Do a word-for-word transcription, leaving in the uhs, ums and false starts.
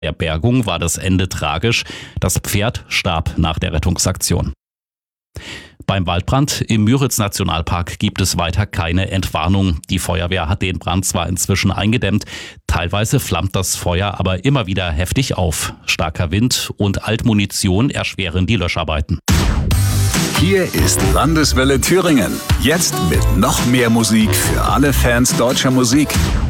der Bergung war das Ende tragisch. Das Pferd starb nach der Rettungsaktion. Beim Waldbrand im Müritz-Nationalpark gibt es weiter keine Entwarnung. Die Feuerwehr hat den Brand zwar inzwischen eingedämmt, teilweise flammt das Feuer aber immer wieder heftig auf. Starker Wind und Altmunition erschweren die Löscharbeiten. Hier ist Landeswelle Thüringen. Jetzt mit noch mehr Musik für alle Fans deutscher Musik.